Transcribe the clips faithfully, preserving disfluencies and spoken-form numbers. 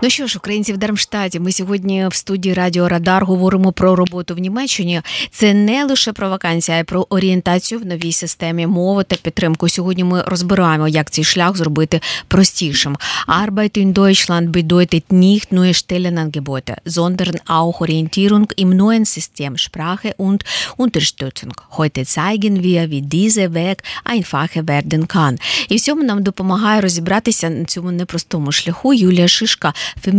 Ну що ж, українці в Дармштаті, ми сьогодні в студії Радіо Радар говоримо про роботу в Німеччині. Це не лише про вакансії, а й про орієнтацію в новій системі мови та підтримку. Сьогодні ми розбираємо, як цей шлях зробити простішим. Arbeit in Deutschland bedeutet nicht neue Stellenangebote, sondern auch Orientierung im neuen System Sprache und Unterstützung. Heute zeigen wir, wie dieser Weg einfacher werden kann. І в цьому нам допомагає розібратися на цьому непростому шляху Юлія Шишка,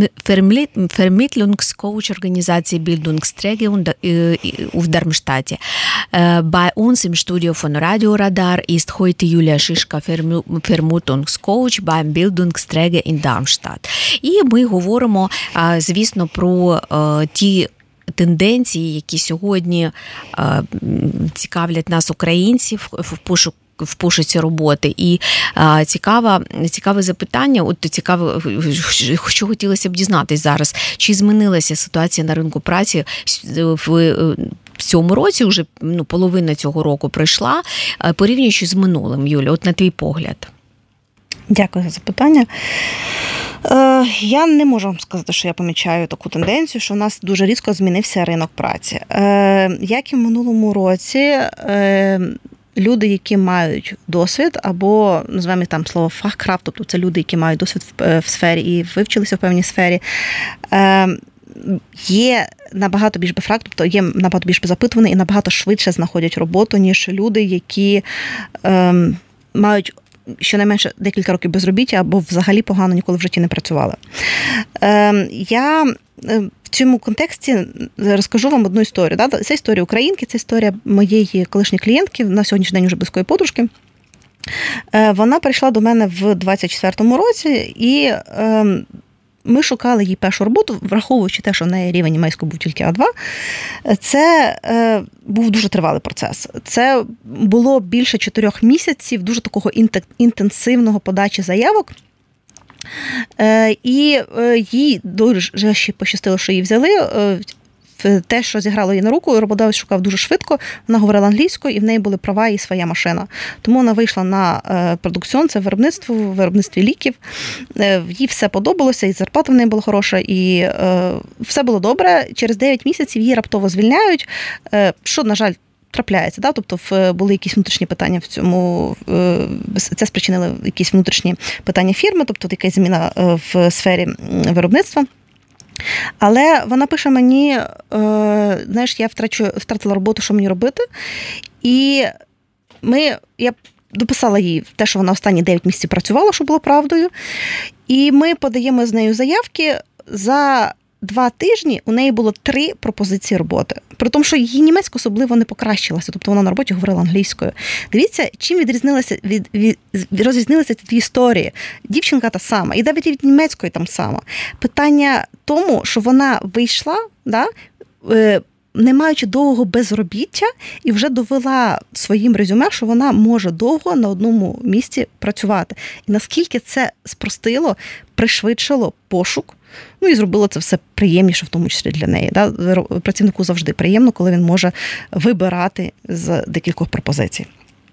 Vermittlungscoach Organisation Bildungsträger в Дармштадте. Bei uns im Studio von Radio Radar ist heute Julia Schischka, Vermittlungscoach beim Bildungsträger in Darmstadt. І ми говоримо, звісно, про ті тенденції, які сьогодні цікавлять нас, українців, в пошуку в пошуці роботи. І а, цікаве, цікаве запитання, от цікаве, що хотілося б дізнатись зараз, чи змінилася ситуація на ринку праці в, в цьому році, вже ну, половина цього року пройшла, порівнюючи з минулим, Юля, от на твій погляд. Дякую за запитання. Е, я не можу вам сказати, що я помічаю таку тенденцію, що у нас дуже різко змінився ринок праці. Е, як і в минулому році, е, люди, які мають досвід, або, називаємо там слово фахкрафт, тобто це люди, які мають досвід в, в сфері і вивчилися в певній сфері, е, є набагато більш бефракт, тобто є набагато більш запитувані і набагато швидше знаходять роботу, ніж люди, які е, мають щонайменше декілька років безробіття або взагалі погано ніколи в житті не працювали. Е, я в цьому контексті розкажу вам одну історію. Це історія українки, це історія моєї колишньої клієнтки, на сьогоднішній день вже близької подружки. Вона прийшла до мене в двадцять четвертому році, і ми шукали їй першу роботу, враховуючи те, що в неї рівень німецького був тільки а два. Це е, був дуже тривалий процес. Це було більше чотирьох місяців дуже такого інтенсивного подачі заявок. Е, і е, їй дуже ще пощастило, що її взяли. Е, Те, що зіграло їй на руку, роботодавець шукав дуже швидко, вона говорила англійською, і в неї були права і своя машина. Тому вона вийшла на продукціон, це виробництво, в виробництві ліків. Їй все подобалося, і зарплата в неї була хороша, і все було добре. Через дев'ять місяців її раптово звільняють, що, на жаль, трапляється. Да? Тобто були якісь внутрішні питання в цьому, це спричинили якісь внутрішні питання фірми, тобто якась зміна в сфері виробництва. Але вона пише мені, знаєш, я втрачу, втратила роботу, що мені робити. І ми, я дописала їй те, що вона останні дев'ять місяців працювала, що було правдою. І ми подаємо з нею заявки. За два тижні у неї було три пропозиції роботи. При тому, що її німецька особливо не покращилася, тобто вона на роботі говорила англійською. Дивіться, чим відрізнилися, від, від, розрізнилися ці дві історії. Дівчинка та сама, і навіть від німецької там сама. Питання тому, що вона вийшла, да, не маючи довгого безробіття, і вже довела своїм резюме, що вона може довго на одному місці працювати. І наскільки це спростило, пришвидшило пошук, ну і зробило це все приємніше, в тому числі для неї. Да? Працівнику завжди приємно, коли він може вибирати з декількох пропозицій.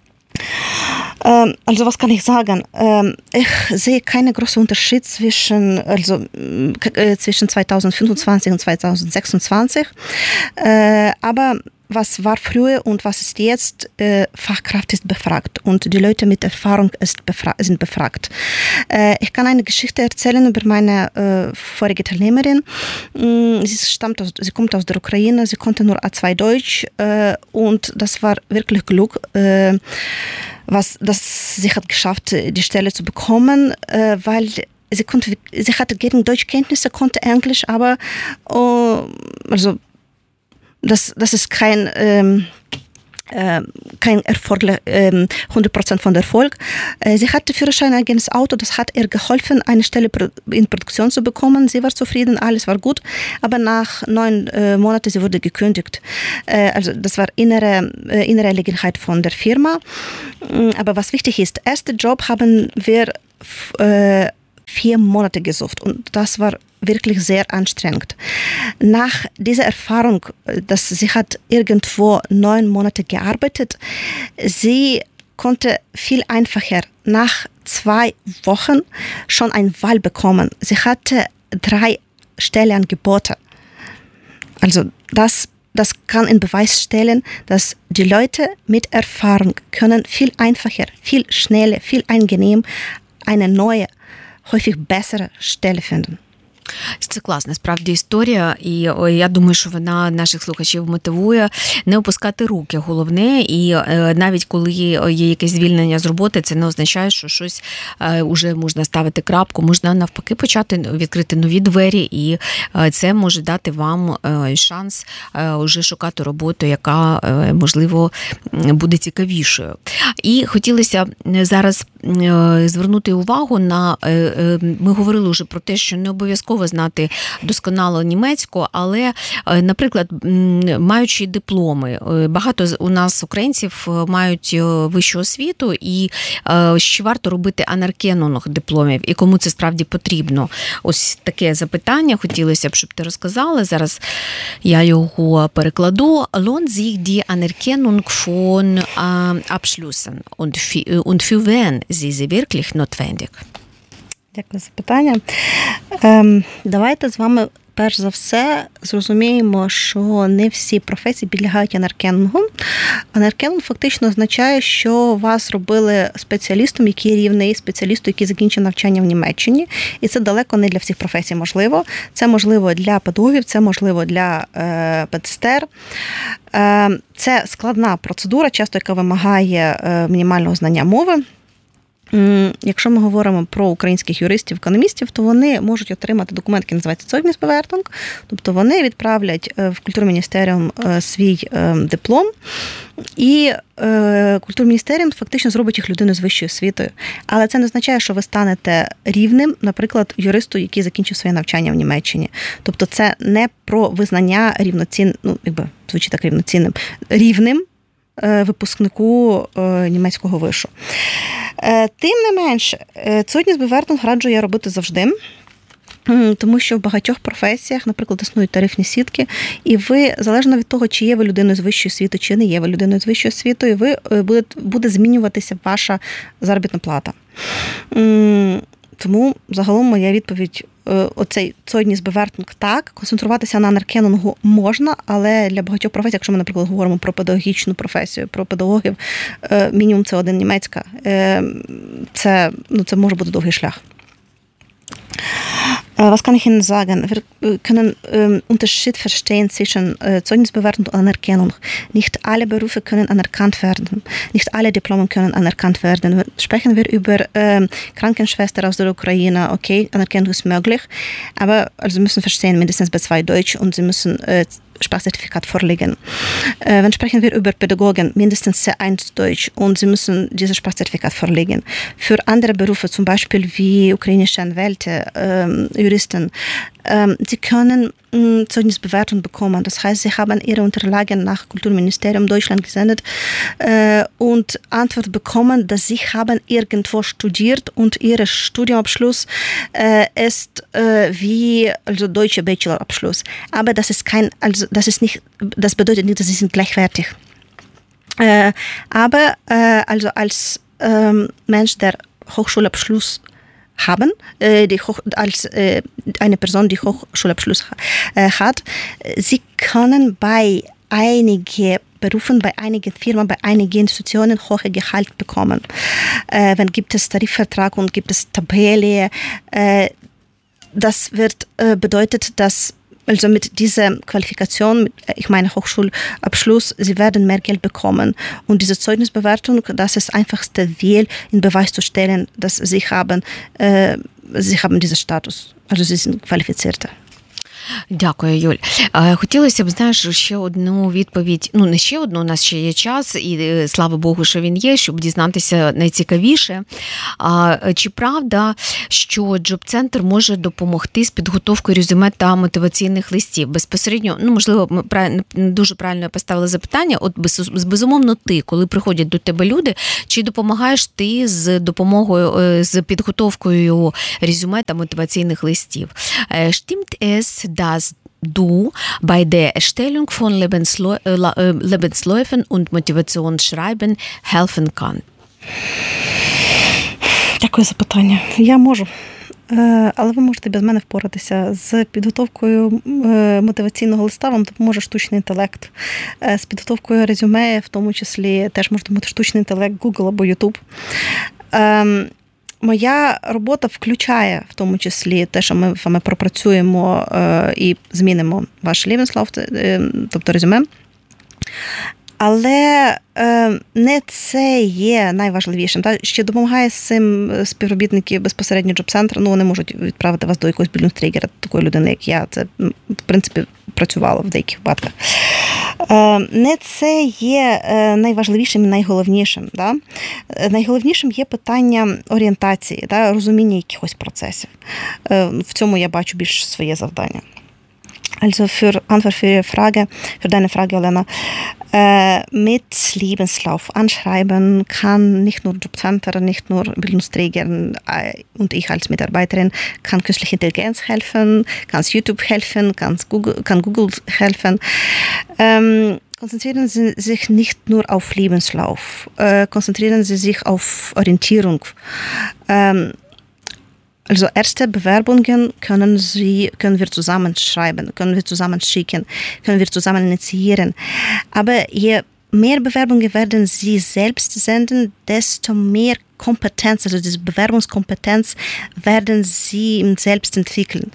Also was kann ich sagen? Ich sehe keinen großen Unterschied zwischen, also, zwischen zwanzig fünfundzwanzig und zwanzig sechsundzwanzig. Aber was war früher und was ist jetzt, Fachkraft ist befragt und die Leute mit Erfahrung ist befra- sind befragt. Ich kann eine Geschichte erzählen über meine vorige Teilnehmerin. Sie stammt aus, sie kommt aus der Ukraine, sie konnte nur A zwei Deutsch und das war wirklich Glück, was, dass sie hat geschafft, die Stelle zu bekommen, weil sie konnte, sie hatte gegen Deutschkenntnisse, konnte Englisch, aber also Das, das ist kein, ähm, äh, kein Erfolg, äh, hundert Prozent von Erfolg. Äh, sie hatte Führerschein, eigenes Auto, das hat ihr geholfen, eine Stelle in Produktion zu bekommen. Sie war zufrieden, alles war gut, aber nach neun äh, Monaten, sie wurde gekündigt. Äh, also das war innere, äh, innere Angelegenheit von der Firma. Aber was wichtig ist, erster Job haben wir äh, vier Monate gesucht und das war wirklich sehr anstrengend. Nach dieser Erfahrung, dass sie hat irgendwo neun Monate gearbeitet, sie konnte viel einfacher nach zwei Wochen schon einen Wahl bekommen. Sie hatte drei Stellenangebote. Also das, das kann in Beweis stellen, dass die Leute mit Erfahrung können viel einfacher, viel schneller, viel angenehm eine neue, häufig bessere Stelle finden. Це класна, справді, історія, і я думаю, що вона наших слухачів мотивує не опускати руки, головне, і навіть коли є якесь звільнення з роботи, це не означає, що щось вже можна ставити крапку, можна навпаки почати відкрити нові двері, і це може дати вам шанс вже шукати роботу, яка, можливо, буде цікавішою. І хотілося зараз звернути увагу на, ми говорили вже про те, що не обов'язково знати досконало німецьку, але, наприклад, маючи дипломи, багато у нас українців мають вищу освіту, і ще варто робити анеркенунг дипломів, і кому це справді потрібно. Ось таке запитання хотілося б, щоб ти розказала. Зараз я його перекладу. Lohnt sich die Anerkennung von Abschlüssen und für wen sie sie wirklich notwendig? Дякую за питання. Ем, давайте з вами перш за все зрозуміємо, що не всі професії підлягають анеркенгу. Анеркенг фактично означає, що вас зробили спеціалістом, який рівний, спеціалістом, який закінчив навчання в Німеччині. І це далеко не для всіх професій можливо. Це можливо для педагогів, це можливо для е, педсестер. Е, це складна процедура, часто яка вимагає е, мінімального знання мови. Якщо ми говоримо про українських юристів, економістів, то вони можуть отримати документ, який називається Zeugnisbewertung, тобто вони відправлять в Культурміністеріум свій диплом, і Культурміністеріум фактично зробить їх людиною з вищою освітою. Але це не означає, що ви станете рівним, наприклад, юристу, який закінчив своє навчання в Німеччині. Тобто це не про визнання рівноцінним, ну, якби звучить так рівноцінним, рівним випускнику німецького вишу. Тим не менше, Zeugnisbewertung раджу я робити завжди, тому що в багатьох професіях, наприклад, існують тарифні сітки, і ви, залежно від того, чи є ви людиною з вищою освітою, чи не є ви людиною з вищою освітою, ви буде, буде змінюватися ваша заробітна плата. Тому загалом моя відповідь оцей Zeugnisbewertung так, концентруватися на анеркенунгу можна, але для багатьох професій, якщо ми, наприклад, говоримо про педагогічну професію, про педагогів, мінімум це один німецька, це, ну, це може бути довгий шлях. Was kann ich Ihnen sagen? Wir können ähm, Unterschied verstehen zwischen äh, Zeugnisbewertung und Anerkennung. Nicht alle Berufe können anerkannt werden. Nicht alle Diplome können anerkannt werden. Sprechen wir über äh, Krankenschwester aus der Ukraine, okay, Anerkennung ist möglich, aber also Sie müssen verstehen, mindestens B zwei Deutsch und Sie müssen äh, Sprachzertifikat vorlegen. Äh, wenn sprechen wir über Pädagogen, mindestens C eins Deutsch und sie müssen dieses Sprachzertifikat vorlegen. Für andere Berufe, zum Beispiel wie ukrainische Anwälte, äh, Juristen, äh, sie können äh, Zeugnisbewertung bekommen. Das heißt, sie haben ihre Unterlagen nach Kulturministerium Deutschland gesendet äh, und Antwort bekommen, dass sie haben irgendwo studiert und ihr Studienabschluss äh, ist äh, wie also deutscher Bachelorabschluss. Aber das ist kein, also das ist nicht, das bedeutet nicht, dass sie sind gleichwertig. Äh, aber äh, also als äh, Mensch, der Hochschulabschluss haben, äh, die Hoch, als äh, eine Person, die Hochschulabschluss äh, hat, sie können bei einigen Berufen, bei einigen Firmen, bei einigen Institutionen hohe Gehalt bekommen. Äh, wenn gibt es Tarifvertrag und gibt es Tabelle, äh, das wird äh, bedeutet, dass also mit dieser Qualifikation, ich meine Hochschulabschluss, sie werden mehr Geld bekommen. Und diese Zeugnisbewertung, das ist einfachste Weg, in Beweis zu stellen, dass sie haben, äh, sie haben diesen Status, also sie sind qualifizierte. Дякую, Юль. Хотілося б, знаєш, ще одну відповідь, ну не ще одну, у нас ще є час, і слава Богу, що він є, щоб дізнатися найцікавіше. Чи правда, що Джоб-центр може допомогти з підготовкою резюме та мотиваційних листів? Безпосередньо, ну, можливо, ми правильно, дуже правильно поставили запитання, от безумовно ти, коли приходять до тебе люди, чи допомагаєш ти з допомогою, з підготовкою резюме та мотиваційних листів? Stimmt es, dass du bei der Erstellung von Lebensläu- Lebensläufen und Motivationsschreiben helfen kann? Дякую за питання. Я можу. але ви можете без мене впоратися. З підготовкою мотиваційного листа вам допоможе штучний інтелект. З підготовкою резюме, в тому числі, теж може бути штучний інтелект Google або YouTube. Моя робота включає в тому числі те, що ми вами пропрацюємо і змінимо ваш Lebenslauf, тобто резюме. Але е, не це є найважливішим. Та? Ще допомагає з цим співробітники безпосередньо джоб-центру. Ну, вони можуть відправити вас до якогось більдинг-тригера, такої людини, як я. Це, в принципі, працювало в деяких випадках. Е, не це є найважливішим і найголовнішим. Да? Найголовнішим є питання орієнтації, да? Розуміння якихось процесів. Е, в цьому я бачу більш своє завдання. Also für Antwort für Ihre Frage, für deine Frage, Elena. Äh, mit Lebenslauf anschreiben kann nicht nur Jobcenter, nicht nur Bildungsträger äh, und ich als Mitarbeiterin, kann künstliche Intelligenz helfen, kann YouTube helfen, kann Google, kann Google helfen. Ähm, konzentrieren Sie sich nicht nur auf Lebenslauf, äh, konzentrieren Sie sich auf Orientierung. Ähm, Also erste Bewerbungen können Sie, können wir zusammen schreiben, können wir zusammen schicken, können wir zusammen initiieren. Aber je mehr Bewerbungen werden Sie selbst senden, desto mehr Kompetenz, also diese Bewerbungskompetenz werden Sie selbst entwickeln.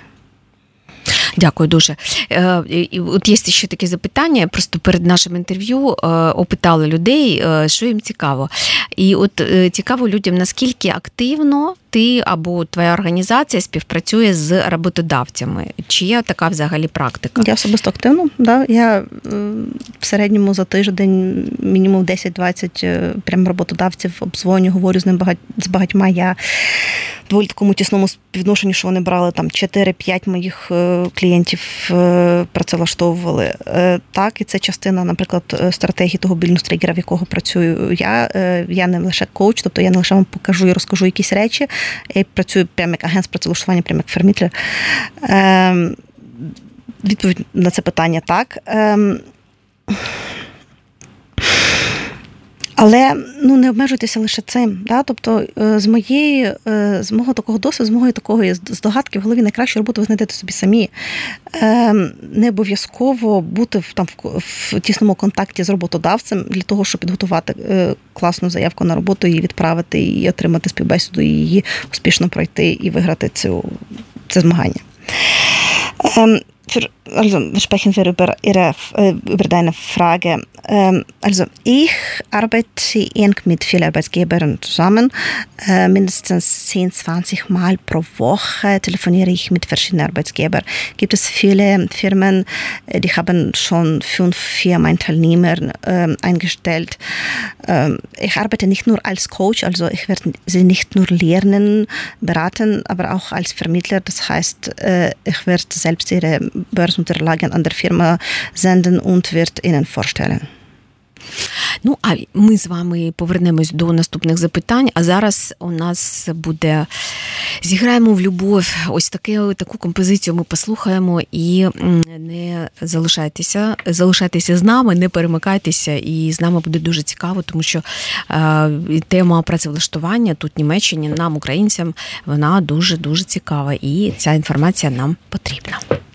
Дякую дуже. От є ще таке запитання, просто перед нашим інтерв'ю опитали людей, що їм цікаво. І от цікаво людям, наскільки активно ти або твоя організація співпрацює з роботодавцями. Чи є така взагалі практика? Я особисто активно, да. Я в середньому за тиждень мінімум десять-двадцять прям роботодавців обдзвоню, говорю з ним багать, з багатьма. Я в доволі такому тісному співвідношенні, що вони брали там чотири-п'ять моїх клієнтів, працевлаштовували. Так, і це частина, наприклад, стратегії того більдинг-тригера, в якого працюю я. Я не лише коуч, тобто я не лише вам покажу і розкажу якісь речі. Я працюю прямо як агент з працевлаштування, прямо як фермітлер. Відповідь на це питання так. Але ну, не обмежуйтеся лише цим. Да? Тобто з моєї, з мого такого досвіду, з мого такої здогадки в голові найкращу роботу ви знайдете собі самі. Не обов'язково бути в, там, в, в тісному контакті з роботодавцем для того, щоб підготувати класну заявку на роботу, її відправити, і отримати співбесіду, і її успішно пройти і виграти цю, це змагання. Für, also sprechen wir über Ihre, über deine Frage. Also ich arbeite eng mit vielen Arbeitgebern zusammen. Mindestens zehn, zwanzig Mal pro Woche telefoniere ich mit verschiedenen Arbeitgebern. Gibt es viele Firmen, die haben schon fünf Firmenteilnehmer eingestellt. Ich arbeite nicht nur als Coach, also ich werde sie nicht nur lernen, beraten, aber auch als Vermittler. Das heißt, ich werde selbst ihre Börsenunterlagen an der Firma senden und wird ihnen vorstellen. Ну, а ми з вами повернемось до наступних запитань, а зараз у нас буде зіграємо в любов. Ось таке, таку композицію ми послухаємо і не залишайтеся, залишайтеся з нами, не перемикайтеся, і з нами буде дуже цікаво, тому що е, тема працевлаштування тут в Німеччині нам, українцям, вона дуже-дуже цікава, і ця інформація нам потрібна.